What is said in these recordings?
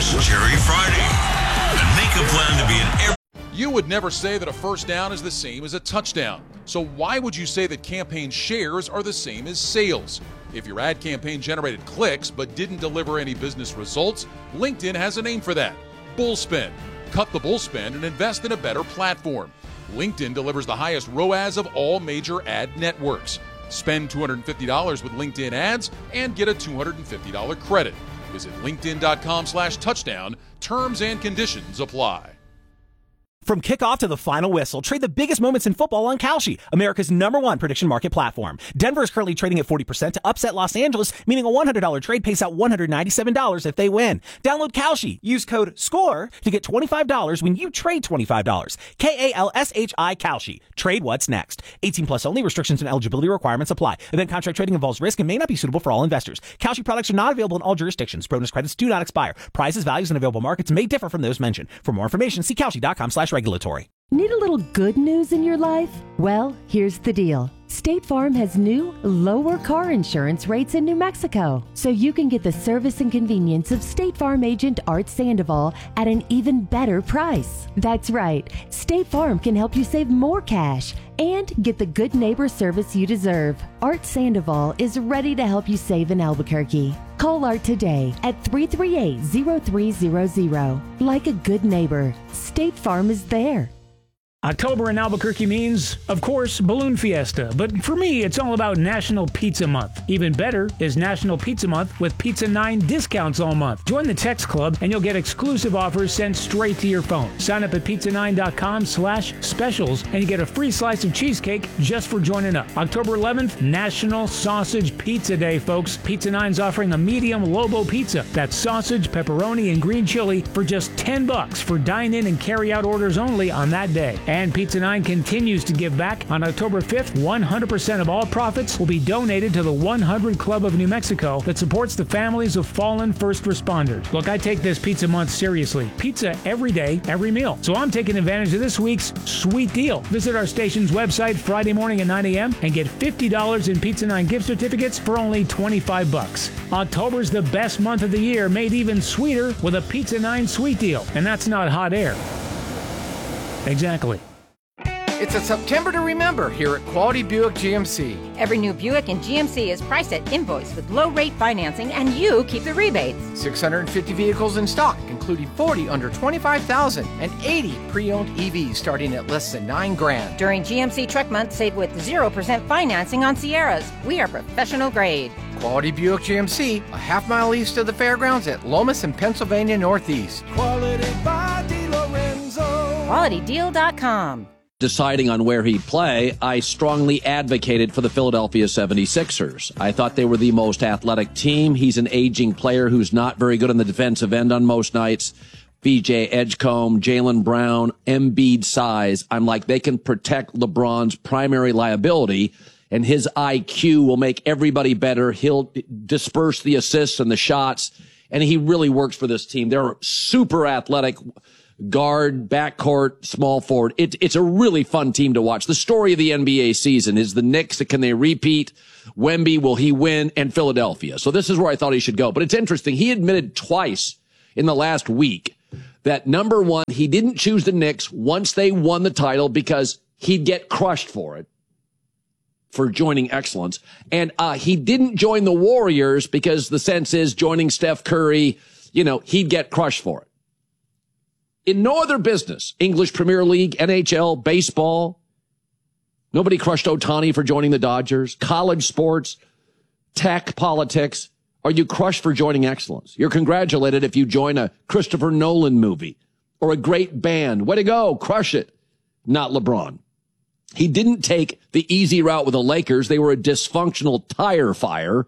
It's Jerry Friday. And make a plan to be an You would never say that a first down is the same as a touchdown. So why would you say that campaign shares are the same as sales? If your ad campaign generated clicks but didn't deliver any business results, LinkedIn has a name for that: bullspend. Cut the bullspend and invest in a better platform. LinkedIn delivers the highest ROAS of all major ad networks. Spend $250 with LinkedIn ads and get a $250 credit. Visit linkedin.com/touchdown. Terms and conditions apply. From kickoff to the final whistle, trade the biggest moments in football on Kalshi, America's #1 prediction market platform. Denver is currently trading at 40% to upset Los Angeles, meaning a $100 trade pays out $197 if they win. Download Kalshi. Use code SCORE to get $25 when you trade $25. KALSHI Kalshi. Trade what's next. 18 plus only. Restrictions and eligibility requirements apply. Event contract trading involves risk and may not be suitable for all investors. Kalshi products are not available in all jurisdictions. Bonus credits do not expire. Prices, values, and available markets may differ from those mentioned. For more information, see Kalshi.com/regulatory. Need a little good news in your life? Well, here's the deal. State Farm has new, lower car insurance rates in New Mexico, so you can get the service and convenience of State Farm agent Art Sandoval at an even better price. That's right, State Farm can help you save more cash and get the good neighbor service you deserve. Art Sandoval is ready to help you save in Albuquerque. Call Art today at 338-0300. Like a good neighbor, State Farm is there. October in Albuquerque means, of course, Balloon Fiesta. But for me, it's all about National Pizza Month. Even better is National Pizza Month with Pizza 9 discounts all month. Join the text club and you'll get exclusive offers sent straight to your phone. Sign up at pizza9.com/specials and you get a free slice of cheesecake just for joining up. October 11th, National Sausage Pizza Day, folks. Pizza 9's offering a medium Lobo pizza. That's sausage, pepperoni, and green chili for just $10 for dine-in and carry-out orders only on that day. And Pizza 9 continues to give back. On October 5th, 100% of all profits will be donated to the 100 Club of New Mexico that supports the families of fallen first responders. Look, I take this Pizza Month seriously. Pizza every day, every meal. So I'm taking advantage of this week's sweet deal. Visit our station's website Friday morning at 9 a.m. and get $50 in Pizza 9 gift certificates for only $25. October's the best month of the year, made even sweeter with a Pizza 9 sweet deal. And that's not hot air. Exactly. It's a September to remember here at Quality Buick GMC. Every new Buick in GMC is priced at invoice with low-rate financing, and you keep the rebates. 650 vehicles in stock, including 40 under $25,000 and 80 pre-owned EVs starting at less than $9,000. During GMC Truck Month, save with 0% financing on Sierras. We are professional grade. Quality Buick GMC, a half-mile east of the fairgrounds at Lomas and Pennsylvania Northeast. Quality by DeLorenzo. QualityDeal.com. Deciding on where he'd play, I strongly advocated for the Philadelphia 76ers. I thought they were the most athletic team. He's an aging player who's not very good on the defensive end on most nights. BJ Edgecombe, Jaylen Brown, Embiid size. I'm like, they can protect LeBron's primary liability, and his IQ will make everybody better. He'll disperse the assists and the shots, and he really works for this team. They're super athletic. Guard, backcourt, small forward. It's a really fun team to watch. The story of the NBA season is the Knicks. Can they repeat? Wemby, will he win? And Philadelphia. So this is where I thought he should go. But it's interesting. He admitted twice in the last week that, number one, he didn't choose the Knicks once they won the title because he'd get crushed for it, for joining excellence. And he didn't join the Warriors because the sense is joining Steph Curry, he'd get crushed for it. In no other business, English Premier League, NHL, baseball, nobody crushed Ohtani for joining the Dodgers. College sports, tech, politics. Are you crushed for joining excellence? You're congratulated if you join a Christopher Nolan movie or a great band. Way to go. Crush it. Not LeBron. He didn't take the easy route with the Lakers. They were a dysfunctional tire fire.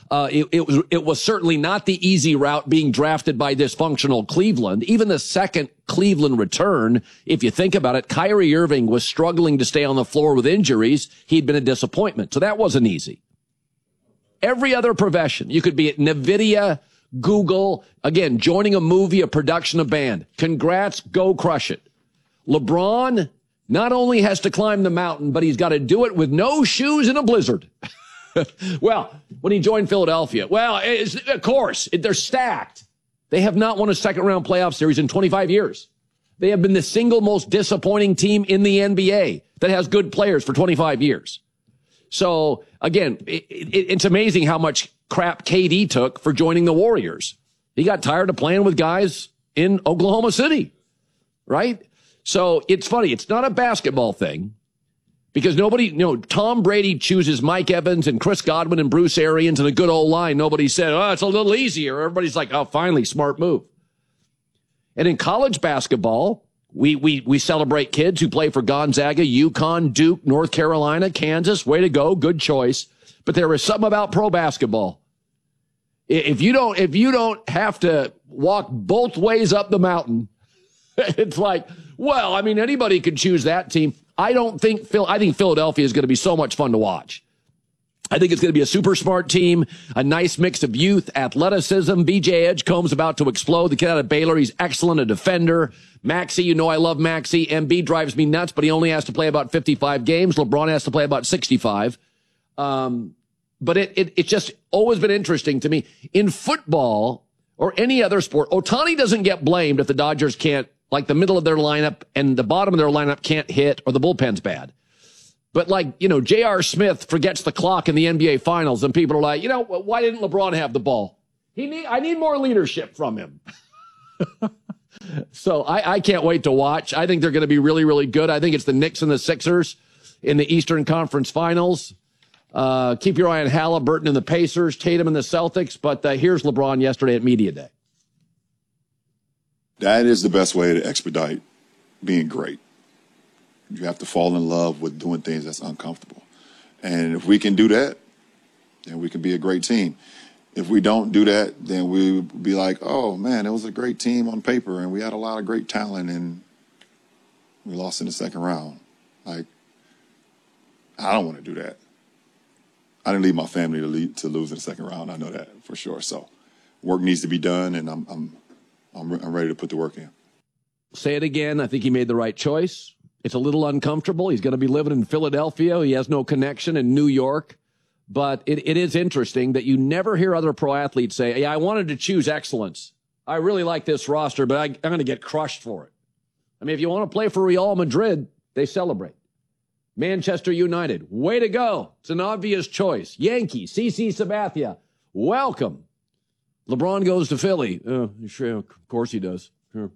It was certainly not the easy route being drafted by dysfunctional Cleveland. Even the second Cleveland return, if you think about it, Kyrie Irving was struggling to stay on the floor with injuries. He'd been a disappointment. So that wasn't easy. Every other profession, you could be at NVIDIA, Google, again, joining a movie, a production, a band. Congrats, go crush it. LeBron not only has to climb the mountain, but he's got to do it with no shoes in a blizzard. Well, when he joined Philadelphia, of course, they're stacked. They have not won a second-round playoff series in 25 years. They have been the single most disappointing team in the NBA that has good players for 25 years. So, again, it's amazing how much crap KD took for joining the Warriors. He got tired of playing with guys in Oklahoma City, right? So it's funny. It's not a basketball thing because Tom Brady chooses Mike Evans and Chris Godwin and Bruce Arians and a good old line. Nobody said, oh, it's a little easier. Everybody's like, oh, finally, smart move. And in college basketball, we celebrate kids who play for Gonzaga, UConn, Duke, North Carolina, Kansas. Way to go. Good choice. But there is something about pro basketball. If you don't have to walk both ways up the mountain, it's like, well, I mean, anybody could choose that team. I think Philadelphia is going to be so much fun to watch. I think it's going to be a super smart team, a nice mix of youth, athleticism. BJ Edgecombe's about to explode. The kid out of Baylor, he's excellent, a defender. Maxey, I love Maxey. Embiid drives me nuts, but he only has to play about 55 games. LeBron has to play about 65. But it's just always been interesting to me. In football or any other sport, Ohtani doesn't get blamed if the Dodgers can't, like the middle of their lineup and the bottom of their lineup can't hit or the bullpen's bad. But J.R. Smith forgets the clock in the NBA Finals, and people are like, why didn't LeBron have the ball? I need more leadership from him. So I can't wait to watch. I think they're going to be really, really good. I think it's the Knicks and the Sixers in the Eastern Conference Finals. Keep your eye on Halliburton and the Pacers, Tatum and the Celtics. But here's LeBron yesterday at Media Day. That is the best way to expedite being great. You have to fall in love with doing things that's uncomfortable. And if we can do that, then we can be a great team. If we don't do that, then we'll be like, oh, man, it was a great team on paper, and we had a lot of great talent, and we lost in the second round. Like, I don't want to do that. I didn't leave my family to lose in the second round. I know that for sure. So work needs to be done, and I'm ready to put the work in. Say it again. I think he made the right choice. It's a little uncomfortable. He's going to be living in Philadelphia. He has no connection in New York. But it is interesting that you never hear other pro athletes say, I wanted to choose excellence. I really like this roster, but I'm going to get crushed for it. I mean, if you want to play for Real Madrid, they celebrate. Manchester United, way to go. It's an obvious choice. Yankees, CC Sabathia, welcome. LeBron goes to Philly. Sure, of course he does. Sure.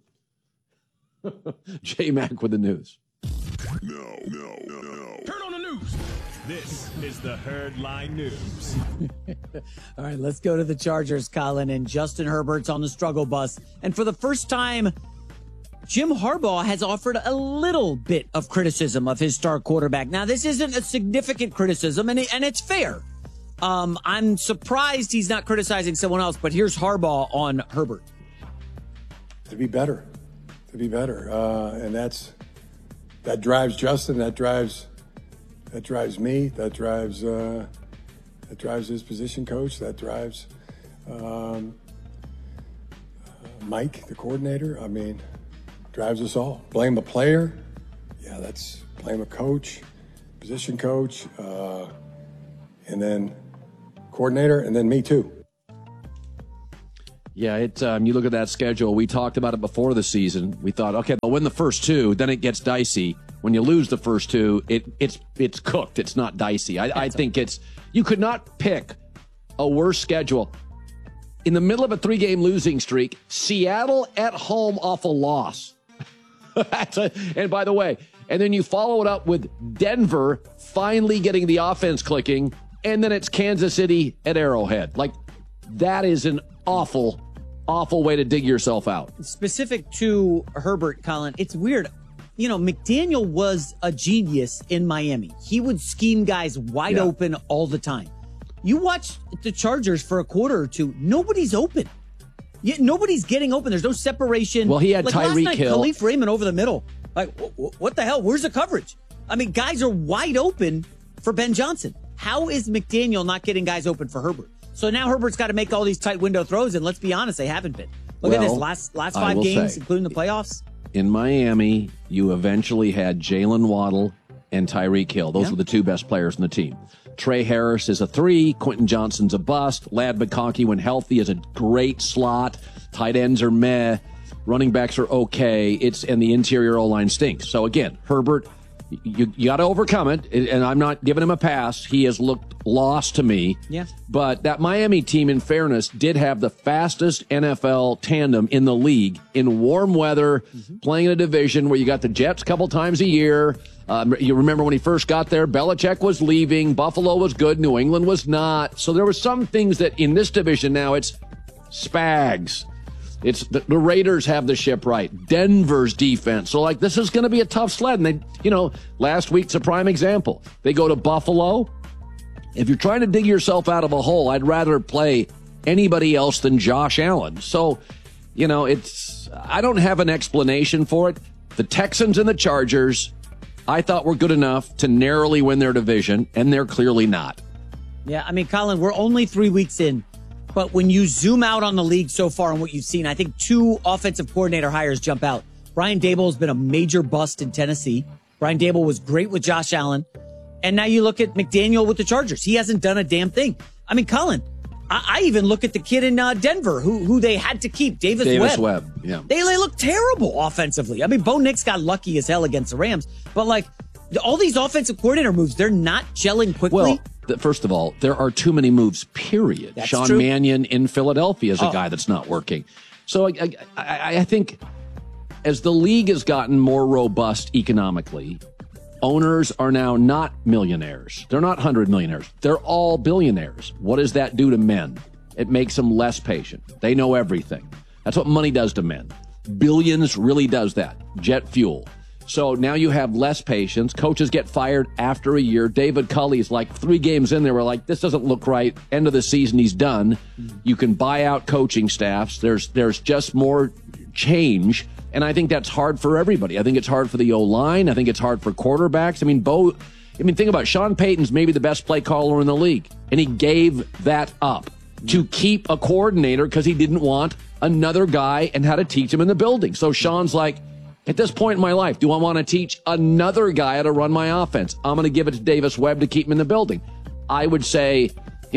J-Mac with the news. No. Turn on the news. This is the Herd Line News. All right, let's go to the Chargers, Colin, and Justin Herbert's on the struggle bus. And for the first time, Jim Harbaugh has offered a little bit of criticism of his star quarterback. Now, this isn't a significant criticism, and it's fair. I'm surprised he's not criticizing someone else, but here's Harbaugh on Herbert. To be better. And that drives Justin, that drives me, that drives his position coach, that drives Mike, the coordinator. I mean, drives us all. Blame the player. Yeah, that's blame a coach, position coach, and then coordinator, and then me too. Yeah, you look at that schedule. We talked about it before the season. We thought, okay, they'll win the first two, then it gets dicey. When you lose the first two, it's cooked. It's not dicey. I think you could not pick a worse schedule. In the middle of a 3-game losing streak, Seattle at home off a loss. And by the way, and then you follow it up with Denver finally getting the offense clicking, and then it's Kansas City at Arrowhead. Like, that is an awful way to dig yourself out. Specific to Herbert, Colin, it's weird. McDaniel was a genius in Miami. He would scheme guys wide open all the time. You watch the Chargers for a quarter or two, nobody's open. Nobody's getting open. There's no separation. Well, he had Tyreek Hill. Khalif Raymond over the middle. Like, what the hell? Where's the coverage? I mean, guys are wide open for Ben Johnson. How is McDaniel not getting guys open for Herbert? So now Herbert's got to make all these tight window throws, and let's be honest, they haven't been. Look at this last 5 games, including the playoffs. In Miami, you eventually had Jalen Waddle and Tyreek Hill. Those were the two best players in the team. Trey Harris is a 3. Quentin Johnson's a bust. Ladd McConkey, when healthy, is a great slot. Tight ends are meh. Running backs are okay. And the interior O-line stinks. So again, Herbert, you got to overcome it. And I'm not giving him a pass. He has looked lost to me. Yeah. But that Miami team, in fairness, did have the fastest NFL tandem in the league in warm weather, playing in a division where you got the Jets a couple times a year. You remember when he first got there, Belichick was leaving. Buffalo was good. New England was not. So there were some things that in this division now it's Spags. It's the Raiders have the ship right. Denver's defense. So, this is going to be a tough sled. And last week's a prime example. They go to Buffalo. If you're trying to dig yourself out of a hole, I'd rather play anybody else than Josh Allen. So, I don't have an explanation for it. The Texans and the Chargers, I thought were good enough to narrowly win their division, and they're clearly not. Yeah, Colin, we're only 3 weeks in. But when you zoom out on the league so far and what you've seen, I think 2 offensive coordinator hires jump out. Brian Daboll has been a major bust in Tennessee. Brian Daboll was great with Josh Allen. And now you look at McDaniel with the Chargers. He hasn't done a damn thing. Colin, I even look at the kid in Denver who they had to keep, Davis Webb. Yeah. They look terrible offensively. Bo Nix got lucky as hell against the Rams. But, all these offensive coordinator moves, they're not gelling quickly. Well, first of all, there are too many moves, period. That's Sean true. Mannion in Philadelphia is a guy that's not working. So I think as the league has gotten more robust economically, owners are now not millionaires. They're not 100 millionaires. They're all billionaires. What does that do to men? It makes them less patient. They know everything. That's what money does to men. Billions really does that. Jet fuel. So now you have less patience. Coaches get fired after a year. David Culley's 3 games in there. We're like, this doesn't look right. End of the season, he's done. You can buy out coaching staffs. There's just more change. And I think that's hard for everybody. I think it's hard for the O-line. I think it's hard for quarterbacks. Think about it. Sean Payton's maybe the best play caller in the league. And he gave that up to keep a coordinator because he didn't want another guy and how to teach him in the building. So Sean's like, at this point in my life, do I want to teach another guy how to run my offense? I'm going to give it to Davis Webb to keep him in the building. I would say,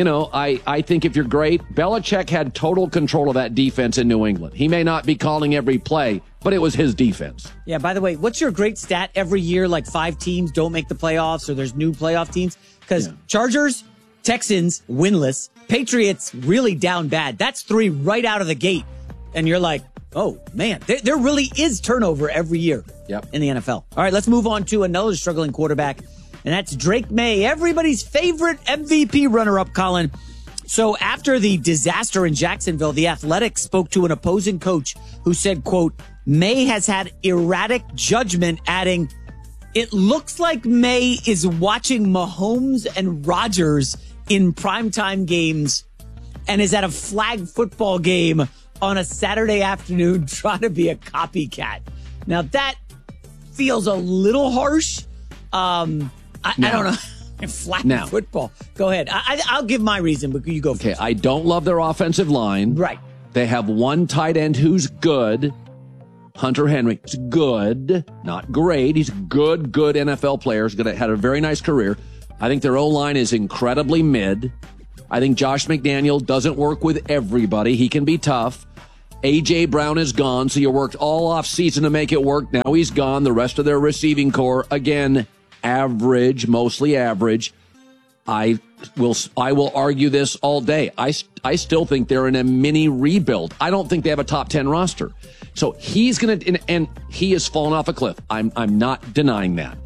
I think if you're great, Belichick had total control of that defense in New England. He may not be calling every play, but it was his defense. Yeah, by the way, what's your great stat every year? 5 teams don't make the playoffs or there's new playoff teams? Because Chargers, Texans, winless. Patriots, really down bad. That's 3 right out of the gate. And you're like, oh, man, there really is turnover every year in the NFL. All right, let's move on to another struggling quarterback, and that's Drake May, everybody's favorite MVP runner-up, Colin. So after the disaster in Jacksonville, The Athletic spoke to an opposing coach who said, quote, May has had erratic judgment, adding, it looks like May is watching Mahomes and Rodgers in primetime games and is at a flag football game on a Saturday afternoon trying to be a copycat. Now that feels a little harsh. I don't know. Flag football. Go ahead. I'll give my reason, but you go first. Okay, I don't love their offensive line. Right. They have one tight end who's good. Hunter Henry is good, not great. He's good NFL player. He's had a very nice career. I think their O-line is incredibly mid. I think Josh McDaniel doesn't work with everybody. He can be tough. A.J. Brown is gone, so you worked all off season to make it work. Now he's gone. The rest of their receiving core, again, average, mostly average. I will argue this all day. I still think they're in a mini rebuild. I don't think they have a top 10 roster. So he's going to, and he has fallen off a cliff. I'm not denying that.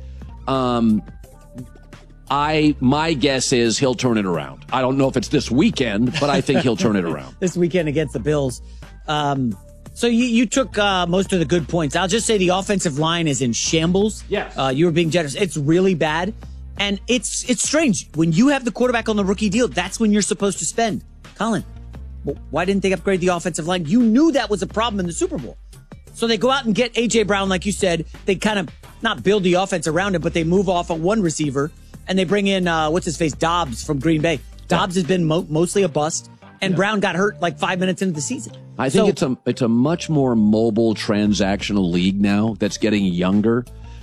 My guess is he'll turn it around. I don't know if it's this weekend, but I think he'll turn it around. This weekend against the Bills. So you took most of the good points. I'll just say the offensive line is in shambles. Yes. You were being generous. It's really bad. And it's strange. When you have the quarterback on the rookie deal, that's when you're supposed to spend. Colin, why didn't they upgrade the offensive line? You knew that was a problem in the Super Bowl. So they go out and get A.J. Brown, like you said. They kind of not build the offense around him, but they move off of one receiver. And they bring in, Dobbs from Green Bay. Dobbs has been mostly a bust. And Brown got hurt 5 minutes into the season. I think it's a much more mobile transactional league now that's getting younger.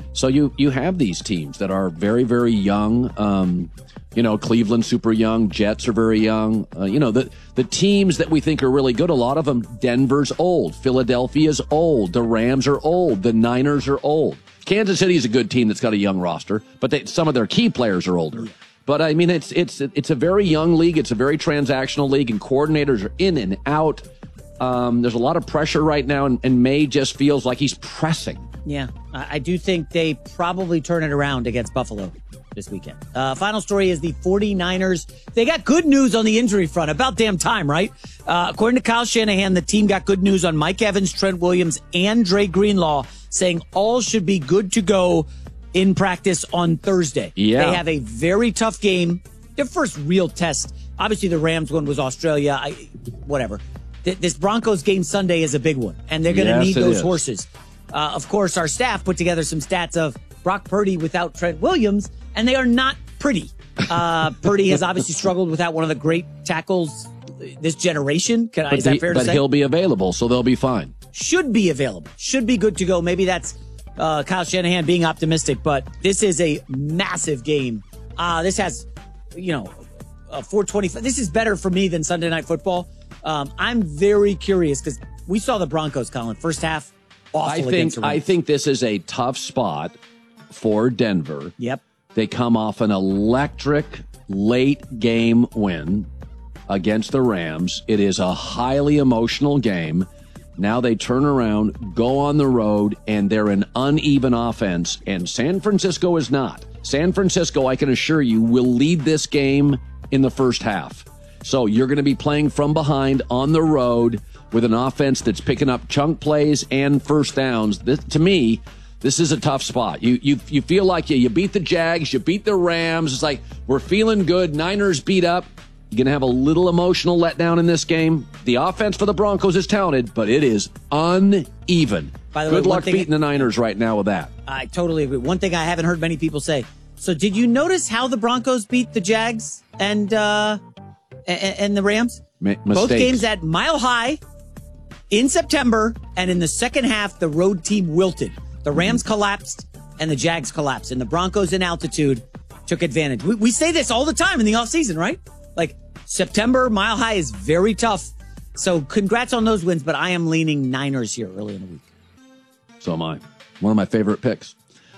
So you have these teams that are very, very young. Cleveland super young, Jets are very young. The teams that we think are really good, a lot of them, Denver's old, Philadelphia's old, the Rams are old, the Niners are old. Kansas City is a good team that's got a young roster, but some of their key players are older. But I mean, it's a very young league. It's a very transactional league, and coordinators are in and out. There's a lot of pressure right now, and May just feels like he's pressing. Yeah, I do think they probably turn it around against Buffalo this weekend. Final story is the 49ers. They got good news on the injury front. About damn time, right? According to Kyle Shanahan, the team got good news on Mike Evans, Trent Williams, and Dre Greenlaw, saying all should be good to go in practice on Thursday. Yeah. They have a very tough game. Their first real test. Obviously, the Rams one was Australia. Whatever. This Broncos game Sunday is a big one, and they're going to need those horses. Of course, our staff put together some stats of Brock Purdy without Trent Williams, and they are not pretty. Purdy has obviously struggled without one of the great tackles this generation. Is that fair to say? But he'll be available, so they'll be fine. Should be available. Should be good to go. Maybe that's Kyle Shanahan being optimistic, but this is a massive game. This has, 425. This is better for me than Sunday Night Football. I'm very curious because we saw the Broncos, Colin, first half awful against the Rams. I think this is a tough spot for Denver. Yep. They come off an electric late game win against the Rams. It is a highly emotional game. Now they turn around, go on the road, and they're an uneven offense, and San Francisco is not. San Francisco, I can assure you, will lead this game in the first half. So you're going to be playing from behind on the road with an offense that's picking up chunk plays and first downs. To me, this is a tough spot. You feel like you beat the Jags, you beat the Rams. It's like we're feeling good. Niners beat up. You're going to have a little emotional letdown in this game. The offense for the Broncos is talented, but it is uneven. By the way, good luck beating the Niners right now with that. I totally agree. One thing I haven't heard many people say. So did you notice how the Broncos beat the Jags and the Rams? Both games at Mile High in September, and in the second half, the road team wilted. The Rams collapsed, and the Jags collapsed, and the Broncos in altitude took advantage. We say this all the time in the offseason, right? Like, September, Mile High is very tough. So congrats on those wins, but I am leaning Niners here early in the week. So am I. One of my favorite picks.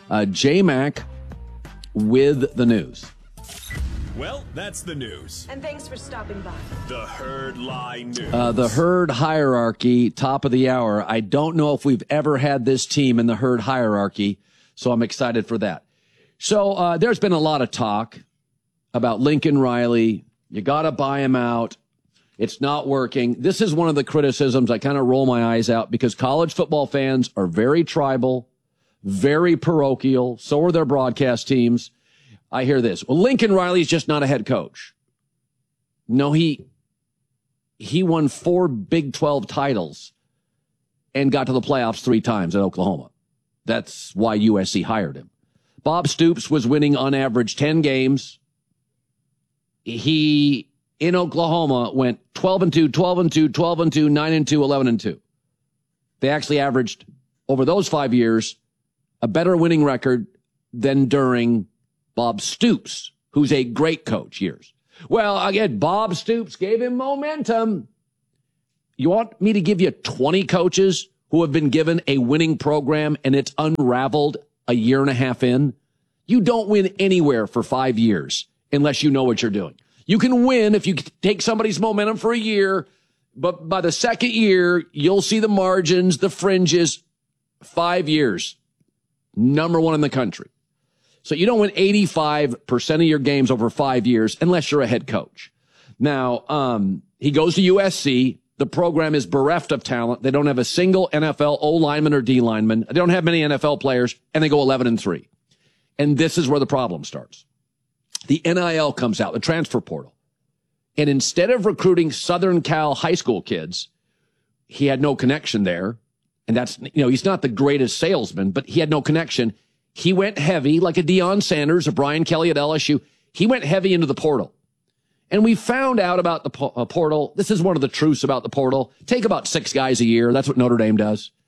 J-Mac with the news. Well, that's the news. And thanks for stopping by. The Herd Line News. The Herd hierarchy, top of the hour. I don't know if we've ever had this team in the Herd hierarchy, so I'm excited for that. So there's been a lot of talk about Lincoln Riley. You got to buy him out. It's not working. This is one of the criticisms I kind of roll my eyes out because college football fans are very tribal, very parochial. So are their broadcast teams. I hear this. Well, Lincoln Riley's just not a head coach. No, he won 4 Big 12 titles and got to the playoffs 3 times at Oklahoma. That's why USC hired him. Bob Stoops was winning on average 10 games. He, in Oklahoma, went 12-2, 12-2, 12-2, 9-2, 11-2. They actually averaged, over those 5 years, a better winning record than during Bob Stoops, who's a great coach, years. Well, again, Bob Stoops gave him momentum. You want me to give you 20 coaches who have been given a winning program and it's unraveled a year and a half in? You don't win anywhere for 5 years unless you know what you're doing. You can win if you take somebody's momentum for a year, but by the second year, you'll see the margins, the fringes. 5 years, number 1 in the country. So you don't win 85% of your games over 5 years unless you're a head coach. Now, he goes to USC. The program is bereft of talent. They don't have a single NFL O lineman or D lineman. They don't have many NFL players, and they go 11-3. And this is where the problem starts. The NIL comes out, the transfer portal. And instead of recruiting Southern Cal high school kids, he had no connection there. And that's, he's not the greatest salesman, but he had no connection. He went heavy, like a Deion Sanders, a Brian Kelly at LSU. He went heavy into the portal. And we found out about the portal. This is one of the truths about the portal. Take about 6 guys a year. That's what Notre Dame does.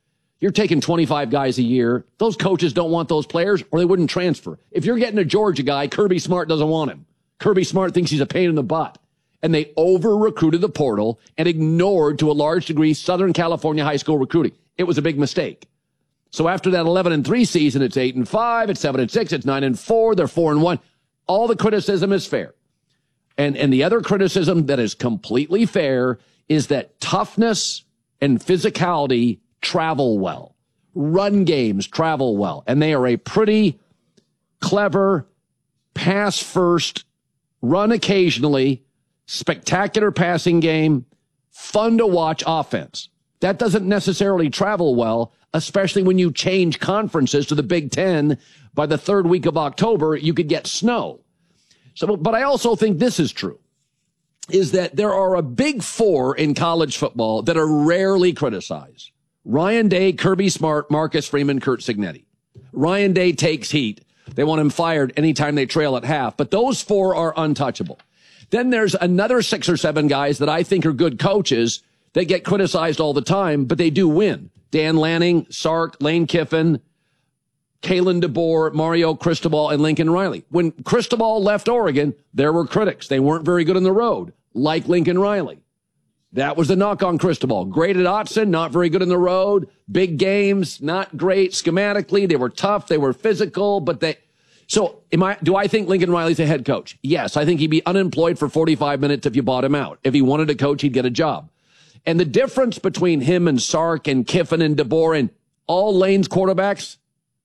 You're taking 25 guys a year. Those coaches don't want those players or they wouldn't transfer. If you're getting a Georgia guy, Kirby Smart doesn't want him. Kirby Smart thinks he's a pain in the butt. And they over-recruited the portal and ignored, to a large degree, Southern California high school recruiting. It was a big mistake. So after that 11-3 season, it's 8-5, it's 7-6, it's 9-4, they're 4-1. All the criticism is fair. And the other criticism that is completely fair is that toughness and physicality travel well. Run games travel well. And they are a pretty clever, pass-first, run occasionally, spectacular passing game, fun to watch offense. That doesn't necessarily travel well, especially when you change conferences to the Big Ten. By the third week of October, you could get snow. So, but I also think this is true, is that there are a big four in college football that are rarely criticized. Ryan Day, Kirby Smart, Marcus Freeman, Curt Cignetti. Ryan Day takes heat. They want him fired anytime they trail at half, but those four are untouchable. Then there's another 6 or 7 guys that I think are good coaches that get criticized all the time, but they do win. Dan Lanning, Sark, Lane Kiffin, Kalen DeBoer, Mario Cristobal, and Lincoln Riley. When Cristobal left Oregon, there were critics. They weren't very good on the road, like Lincoln Riley. That was the knock on Cristobal. Great at Autzen, not very good on the road. Big games, not great schematically. They were tough. They were physical, but they... So do I think Lincoln Riley's a head coach? Yes, I think he'd be unemployed for 45 minutes if you bought him out. If he wanted to coach, he'd get a job. And the difference between him and Sark and Kiffin and DeBoer and all Lane's quarterbacks,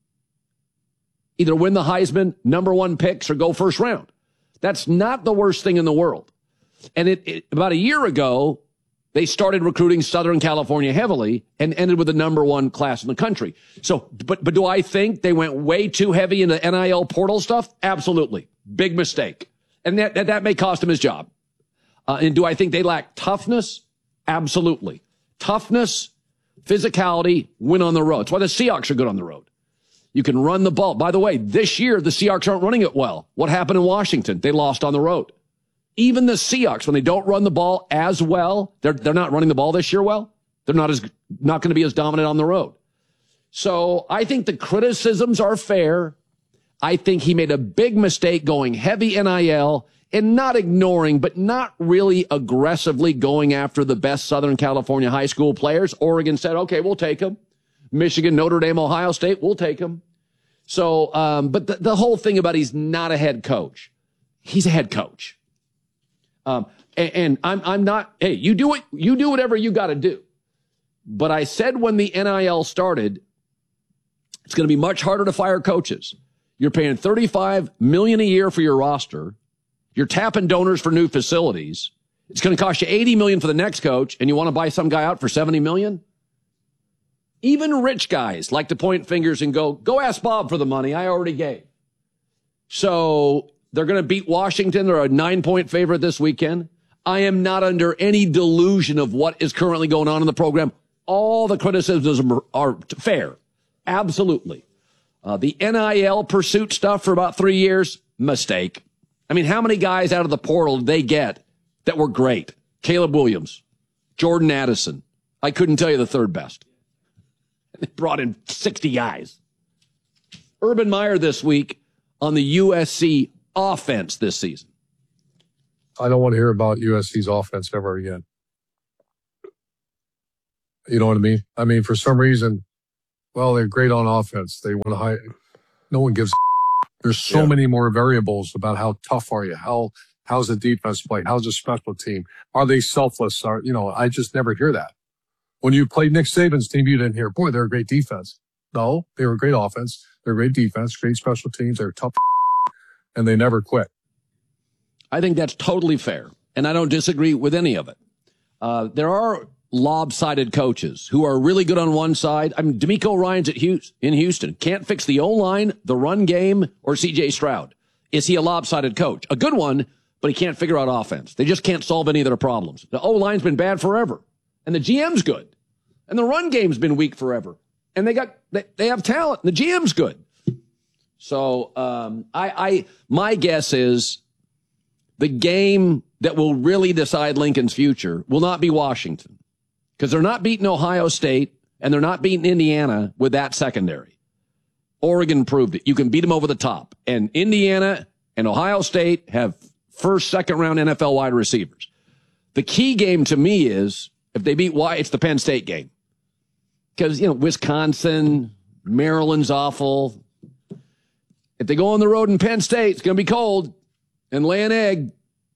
either win the Heisman, #1 picks, or go first round. That's not the worst thing in the world. And about a year ago, they started recruiting Southern California heavily and ended with the #1 class in the country. So, but do I think they went way too heavy into NIL portal stuff? Absolutely. Big mistake. And that may cost him his job. And do I think they lack toughness? Absolutely. Toughness, physicality, win on the road. That's why the Seahawks are good on the road. You can run the ball. By the way, this year, the Seahawks aren't running it well. What happened in Washington? They lost on the road. Even the Seahawks, when they don't run the ball as well, they're not running the ball this year well. They're not going to be as dominant on the road. So I think the criticisms are fair. I think he made a big mistake going heavy NIL and not ignoring, but not really aggressively going after the best Southern California high school players. Oregon said, okay, we'll take them. Michigan, Notre Dame, Ohio State, we'll take them. So, but the whole thing about he's not a head coach. He's a head coach. And I'm not, hey, you do whatever you got to do. But I said when the NIL started, it's going to be much harder to fire coaches. You're paying $35 million a year for your roster. You're tapping donors for new facilities. It's going to cost you $80 million for the next coach, and you want to buy some guy out for $70 million? Even rich guys like to point fingers and go ask Bob for the money I already gave. So they're going to beat Washington. They're a 9-point favorite this weekend. I am not under any delusion of what is currently going on in the program. All the criticisms are fair. Absolutely. The NIL pursuit stuff for about 3 years, mistake. I mean, how many guys out of the portal did they get that were great? Caleb Williams, Jordan Addison. I couldn't tell you the third best. They brought in 60 guys. Urban Meyer this week on the USC offense this season. I don't want to hear about USC's offense ever again. You know what I mean? I mean, for some reason, well, they're great on offense. They want to hire. No one gives. There's so many more variables about how tough are you? How's the defense play? How's the special team? Are they selfless? I just never hear that. When you played Nick Saban's team, you didn't hear, boy, they're a great defense. No, they were a great offense. They're great defense, great special teams. They're tough, and they never quit. I think that's totally fair, and I don't disagree with any of it. There are lopsided coaches who are really good on one side. I mean, D'Amico Ryan's in Houston. Can't fix the O-line, the run game, or C.J. Stroud. Is he a lopsided coach? A good one, but he can't figure out offense. They just can't solve any of their problems. The O-line's been bad forever, and the GM's good, and the run game's been weak forever, and they have talent, and the GM's good. So my guess is the game that will really decide Lincoln's future will not be Washington, because they're not beating Ohio State. And they're not beating Indiana with that secondary. Oregon proved it. You can beat them over the top. And Indiana and Ohio State have first, second round NFL wide receivers. The key game to me is if they beat it's the Penn State game. Because, Wisconsin, Maryland's awful. If they go on the road in Penn State, it's going to be cold and lay an egg.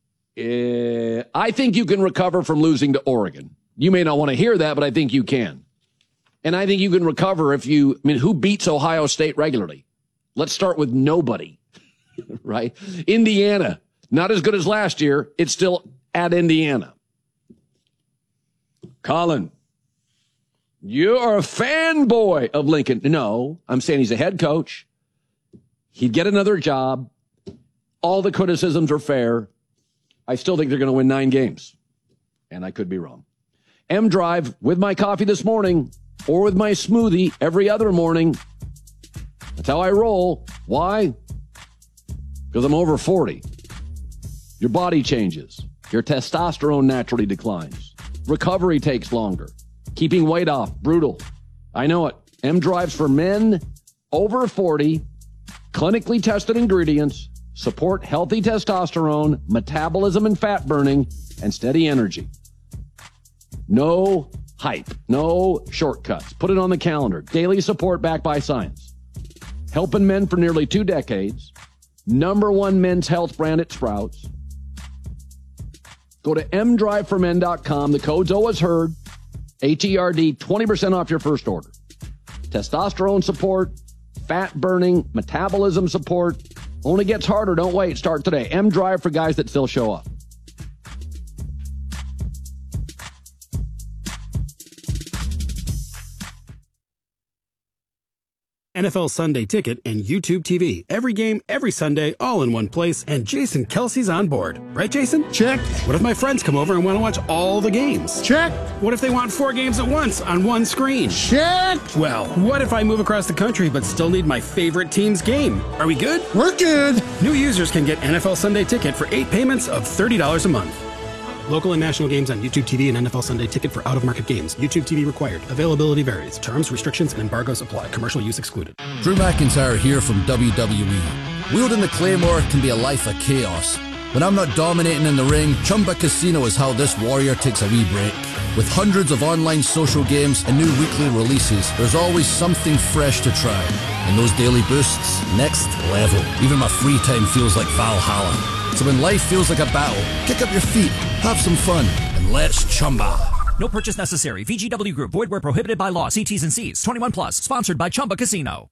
I think you can recover from losing to Oregon. You may not want to hear that, but I think you can. And I think you can recover who beats Ohio State regularly? Let's start with nobody, right? Indiana, not as good as last year. It's still at Indiana. Colin, you are a fanboy of Lincoln. No, I'm saying he's a head coach. He'd get another job. All the criticisms are fair. I still think they're going to win 9 games. And I could be wrong. M Drive with my coffee this morning or with my smoothie every other morning. That's how I roll. Why? Because I'm over 40. Your body changes. Your testosterone naturally declines. Recovery takes longer. Keeping weight off, brutal. I know it. M Drives for men over 40. Clinically tested ingredients. Support healthy testosterone, metabolism and fat burning, and steady energy. No hype. No shortcuts. Put it on the calendar. Daily support backed by science. Helping men for nearly 2 decades. #1 men's health brand at Sprouts. Go to mdriveformen.com. The code's always heard. HERD, 20% off your first order. Testosterone support, fat burning, metabolism support. Only gets harder. Don't wait. Start today. M-Drive for guys that still show up. NFL Sunday Ticket and YouTube TV. Every game, every Sunday, all in one place. And Jason Kelsey's on board. Right, Jason? Check. What if my friends come over and want to watch all the games? Check. What if they want 4 games at once on one screen? Check. Well, what if I move across the country but still need my favorite team's game? Are we good? We're good. New users can get NFL Sunday Ticket for 8 payments of $30 a month. Local and national games on YouTube TV and NFL Sunday Ticket for out-of-market games. YouTube TV required. Availability varies. Terms, restrictions, and embargoes apply. Commercial use excluded. Drew McIntyre here from WWE. Wielding the Claymore can be a life of chaos. When I'm not dominating in the ring, Chumba Casino is how this warrior takes a wee break. With hundreds of online social games and new weekly releases, there's always something fresh to try. And those daily boosts, next level. Even my free time feels like Valhalla. So when life feels like a battle, kick up your feet, have some fun, and let's Chumba. No purchase necessary. VGW Group. Void where prohibited by law. See T's and C's. 21 plus. Sponsored by Chumba Casino.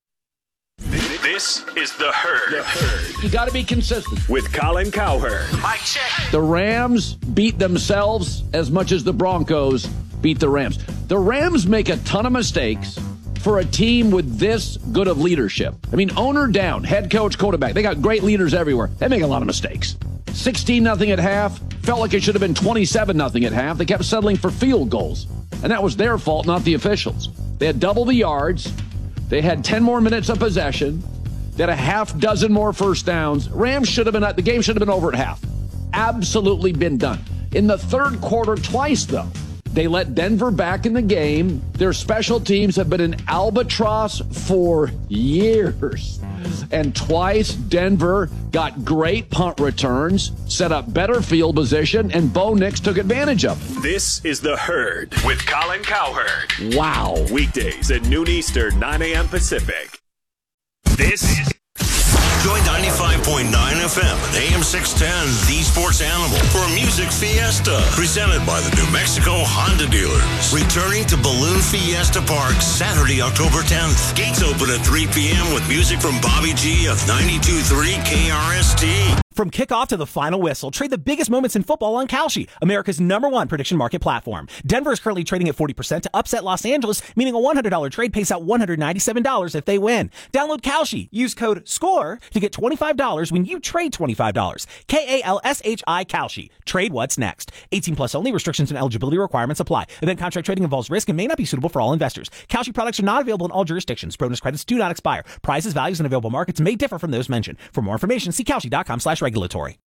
This is The Herd. You got to be consistent. With Colin Cowherd. Mic check. The Rams beat themselves as much as the Broncos beat the Rams. The Rams make a ton of mistakes for a team with this good of leadership. I mean, owner down, head coach, quarterback. They got great leaders everywhere. They make a lot of mistakes. 16-0 at half. Felt like it should have been 27-0 at half. They kept settling for field goals. And that was their fault, not the officials. They had double the yards. They had 10 more minutes of possession. They had a half dozen more first downs. Rams should have been, the game should have been over at half. Absolutely been done. In the third quarter, twice though, they let Denver back in the game. Their special teams have been an albatross for years. And twice, Denver got great punt returns, set up better field position, and Bo Nix took advantage of it. This is The Herd with Colin Cowherd. Wow. Weekdays at noon Eastern, 9 a.m. Pacific. This is... Join 95.9 FM and AM 610, The Sports Animal, for a music fiesta presented by the New Mexico Honda dealers. Returning to Balloon Fiesta Park Saturday, October 10th. Gates open at 3 p.m. with music from Bobby G of 92.3 KRST. From kickoff to the final whistle, trade the biggest moments in football on Kalshi, America's #1 prediction market platform. Denver is currently trading at 40% to upset Los Angeles, meaning a $100 trade pays out $197 if they win. Download Kalshi. Use code SCORE to get $25 when you trade $25. KALSHI Kalshi. Trade what's next. 18 plus only. Restrictions and eligibility requirements apply. Event contract trading involves risk and may not be suitable for all investors. Kalshi products are not available in all jurisdictions. Bonus credits do not expire. Prices, values, and available markets may differ from those mentioned. For more information, see Kalshi.com/regulatory.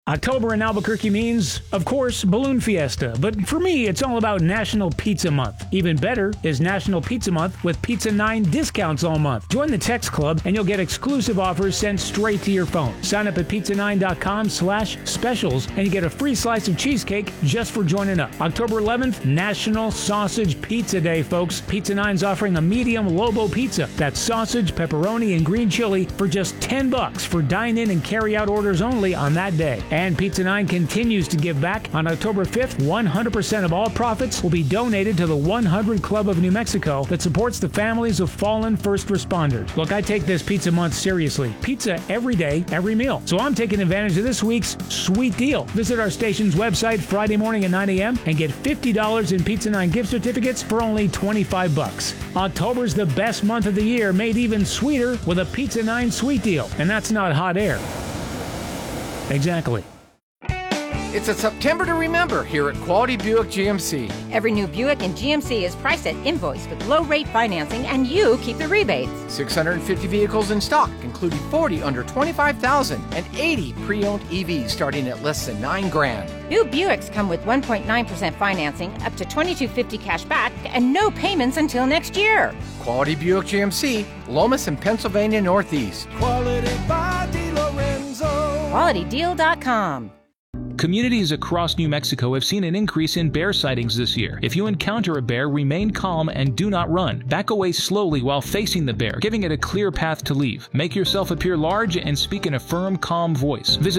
October in Albuquerque means, of course, Balloon Fiesta. But for me, it's all about National Pizza Month. Even better is National Pizza Month with Pizza 9 discounts all month. Join the text club and you'll get exclusive offers sent straight to your phone. Sign up at pizza9.com/specials and you get a free slice of cheesecake just for joining up. October 11th, National Sausage Pizza Day, folks. Pizza 9's offering a medium Lobo pizza. That's sausage, pepperoni, and green chili for just $10 for dine-in and carry-out orders only on that day. And Pizza 9 continues to give back. On October 5th, 100% of all profits will be donated to the 100 Club of New Mexico that supports the families of fallen first responders. Look, I take this Pizza Month seriously. Pizza every day, every meal. So I'm taking advantage of this week's sweet deal. Visit our station's website Friday morning at 9 a.m. and get $50 in Pizza 9 gift certificates for only $25. October's the best month of the year, made even sweeter with a Pizza 9 sweet deal. And that's not hot air. Exactly. It's a September to remember here at Quality Buick GMC. Every new Buick in GMC is priced at invoice with low-rate financing, and you keep the rebates. 650 vehicles in stock, including 40 under $25,000 and 80 pre-owned EVs starting at less than $9,000. New Buicks come with 1.9% financing, up to $2,250 cash back, and no payments until next year. Quality Buick GMC, Lomas and Pennsylvania Northeast. Quality by DiLorenzo. QualityDeal.com. Communities across New Mexico have seen an increase in bear sightings this year. If you encounter a bear, remain calm and do not run. Back away slowly while facing the bear, giving it a clear path to leave. Make yourself appear large and speak in a firm, calm voice. Visit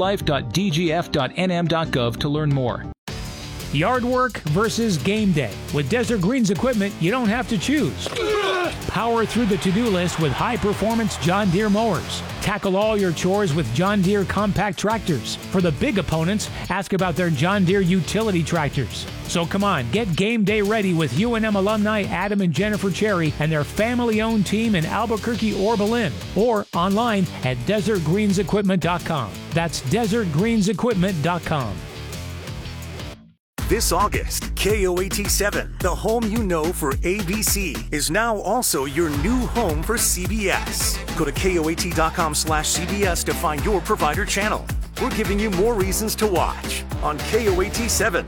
wildlife.dgf.nm.gov to learn more. Yard work versus game day. With Desert Greens equipment, you don't have to choose. Power through the to-do list with high-performance John Deere mowers. Tackle all your chores with John Deere compact tractors. For the big opponents, ask about their John Deere utility tractors. So come on, get game day ready with UNM alumni Adam and Jennifer Cherry and their family-owned team in Albuquerque or Berlin, or online at desertgreensequipment.com. That's desertgreensequipment.com. This August, KOAT7, the home you know for ABC, is now also your new home for CBS. Go to KOAT.com/CBS to find your provider channel. We're giving you more reasons to watch on KOAT7.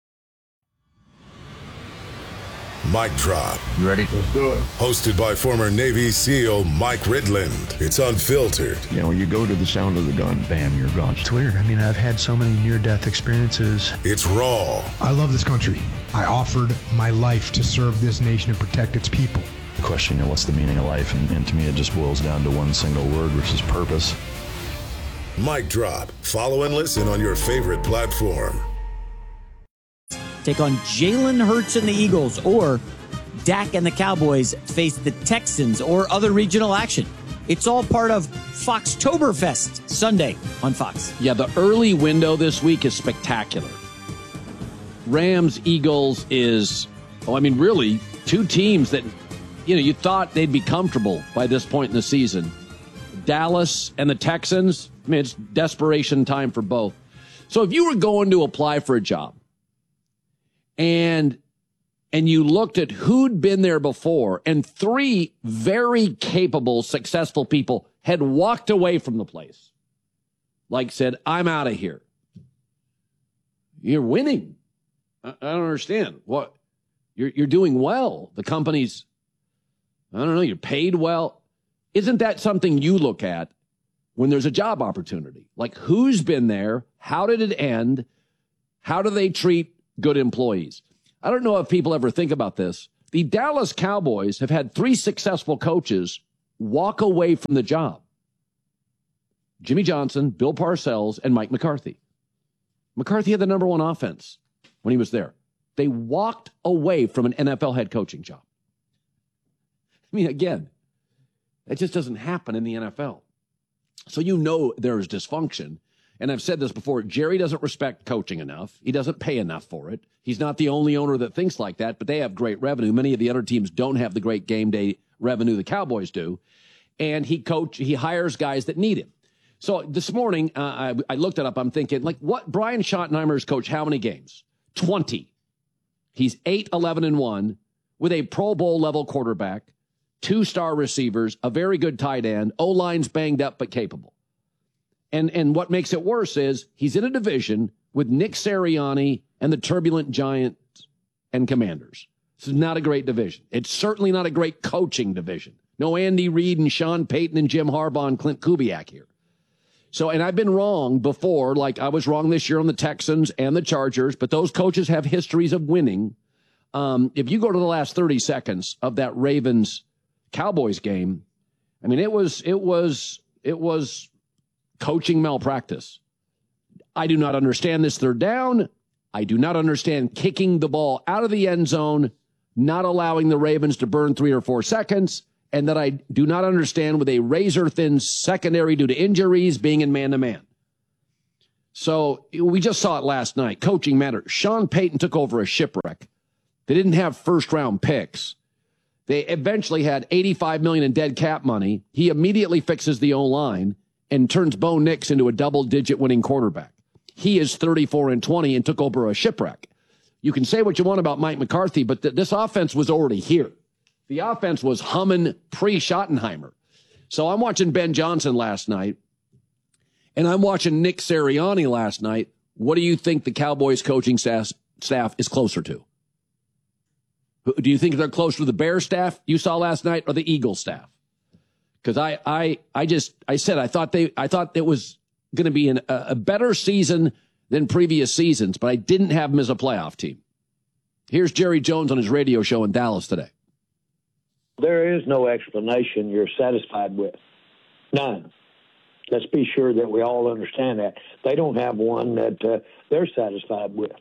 Mic Drop. You ready? Let's do it. Hosted by former Navy SEAL Mike Ridland. It's unfiltered. You know, when you go to the sound of the gun, bam, you're gone. It's weird. I mean, I've had so many near-death experiences. It's raw. I love this country. I offered my life to serve this nation and protect its people. The question, you know, what's the meaning of life? And to me, it just boils down to one single word, which is purpose. Mic Drop. Follow and listen on your favorite platform. Take on Jalen Hurts and the Eagles, or Dak and the Cowboys face the Texans, or other regional action. It's all part of Foxtoberfest Sunday on Fox. Yeah, the early window this week is spectacular. Rams, Eagles is, really two teams that, you thought they'd be comfortable by this point in the season. Dallas and the Texans, it's desperation time for both. So if you were going to apply for a job, and you looked at who'd been there before, and three very capable, successful people had walked away from the place. Like said, I'm out of here. You're winning. I don't understand. What? You're doing well. The company's, you're paid well. Isn't that something you look at when there's a job opportunity? Like, who's been there? How did it end? How do they treat good employees? I don't know if people ever think about this. The Dallas Cowboys have had three successful coaches walk away from the job. Jimmy Johnson, Bill Parcells, and Mike McCarthy. McCarthy had the number one offense when he was there. They walked away from an NFL head coaching job. Again, that just doesn't happen in the NFL. So there's dysfunction. And I've said this before, Jerry doesn't respect coaching enough. He doesn't pay enough for it. He's not the only owner that thinks like that, but they have great revenue. Many of the other teams don't have the great game day revenue the Cowboys do. And he hires guys that need him. So this morning, I looked it up. I'm thinking, what? Brian Schottenheimer's coached how many games? 20. He's 8-11-1 with a Pro Bowl level quarterback, 2-star receivers, a very good tight end, O-line's banged up but capable. And what makes it worse is he's in a division with Nick Sirianni and the turbulent Giants and Commanders. This is not a great division. It's certainly not a great coaching division. No Andy Reid and Sean Payton and Jim Harbaugh and Clint Kubiak here. So, and I've been wrong before, like I was wrong this year on the Texans and the Chargers, but those coaches have histories of winning. If you go to the last 30 seconds of that Ravens-Cowboys game, I mean, it was coaching malpractice. I do not understand this third down. I do not understand kicking the ball out of the end zone, not allowing the Ravens to burn 3 or 4 seconds, and that I do not understand with a razor-thin secondary due to injuries being in man-to-man. So we just saw it last night. Coaching matters. Sean Payton took over a shipwreck. They didn't have first-round picks. They eventually had $85 million in dead cap money. He immediately fixes the O-line and turns Bo Nix into a double-digit winning quarterback. He is 34-20 and took over a shipwreck. You can say what you want about Mike McCarthy, but this offense was already here. The offense was humming pre-Schottenheimer. So I'm watching Ben Johnson last night, and I'm watching Nick Sirianni last night. What do you think the Cowboys coaching staff is closer to? Do you think they're closer to the Bears staff you saw last night or the Eagles staff? Because I said I thought it was going to be a better season than previous seasons, but I didn't have them as a playoff team. Here's Jerry Jones on his radio show in Dallas today. There is no explanation you're satisfied with. None. Let's be sure that we all understand that. They don't have one that they're satisfied with.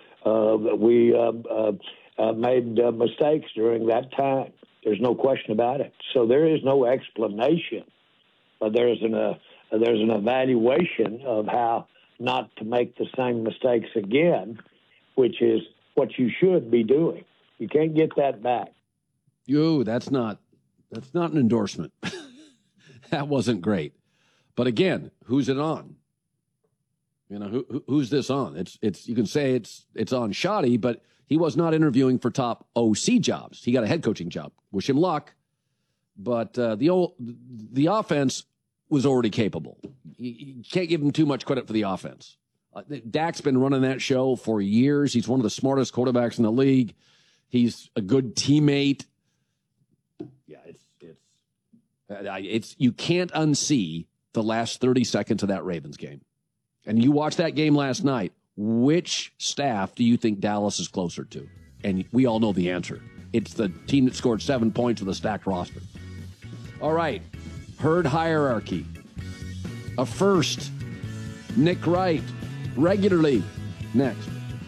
We made mistakes during that time. There's no question about it. So there is no explanation. But there's an evaluation of how not to make the same mistakes again, which is what you should be doing. You can't get that back. That's not an endorsement. That wasn't great. But again, who's it on? You know, who's this on? It's you can say it's on Shoddy, but he was not interviewing for top OC jobs. He got a head coaching job. Wish him luck. But the offense was already capable. You can't give him too much credit for the offense. Dak's been running that show for years. He's one of the smartest quarterbacks in the league. He's a good teammate. It's you can't unsee the last 30 seconds of that Ravens game. And you watched that game last night. Which staff do you think Dallas is closer to? And we all know the answer. It's the team that scored 7 points with a stacked roster. All right. Herd hierarchy. A first. Nick Wright. Regularly. Next.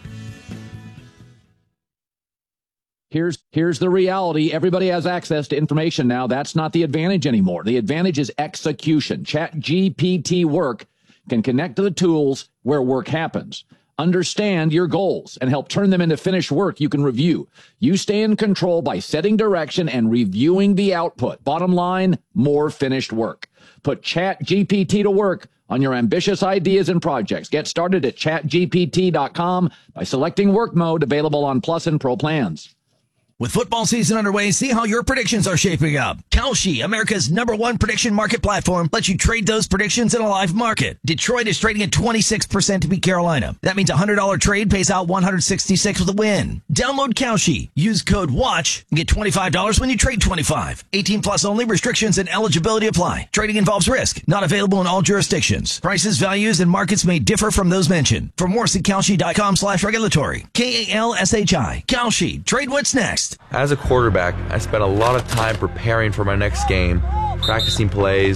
Here's the reality. Everybody has access to information now. That's not the advantage anymore. The advantage is execution. ChatGPT Work can connect to the tools where work happens. Understand your goals and help turn them into finished work you can review. You stay in control by setting direction and reviewing the output. Bottom line, more finished work. Put ChatGPT to work on your ambitious ideas and projects. Get started at chatgpt.com by selecting work mode, available on Plus and Pro plans. With football season underway, see how your predictions are shaping up. Kalshi, America's #1 prediction market platform, lets you trade those predictions in a live market. Detroit is trading at 26% to beat Carolina. That means a $100 trade pays out $166 with a win. Download Kalshi. Use code WATCH and get $25 when you trade $25. 18 plus only. Restrictions and eligibility apply. Trading involves risk. Not available in all jurisdictions. Prices, values, and markets may differ from those mentioned. For more, see Kalshi.com/regulatory. KALSHI. Kalshi. Trade what's next. As a quarterback, I spent a lot of time preparing for my next game, practicing plays,